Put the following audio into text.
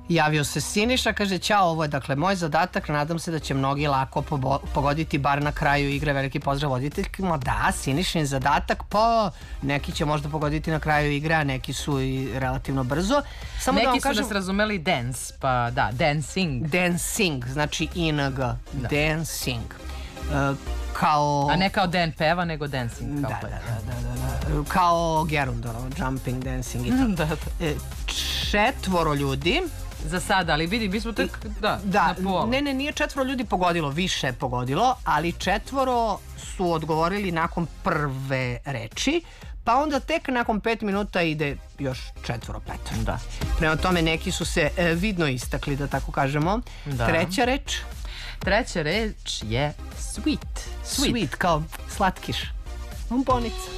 Javio se Siniša, kaže ćao, ovo je dakle moj zadatak, nadam se da će mnogi lako pogoditi bar na kraju igre. Veliki pozdrav voditeljima. Da, Sinišin zadatak, pa neki će možda pogoditi na kraju igre, a neki su i relativno brzo. Samo neki su nas razumeli dance, pa da, dancing. Dancing, znači ING, dancing. Kao... A ne kao Dan peva, nego dancing. Kao kao Gerundo, jumping, dancing i tako. 4 ljudi. Za sada, ali vidi, mi smo tek na pola. Ne, nije 4 ljudi pogodilo, više je pogodilo, ali 4 su odgovorili nakon prve reči, pa onda tek nakon 5 minuta ide još 4-5. Da. Prema tome neki su se vidno istakli, da tako kažemo. Treća reč? Treća reč je sweet. Sweet, kao slatkiš. Bombonica.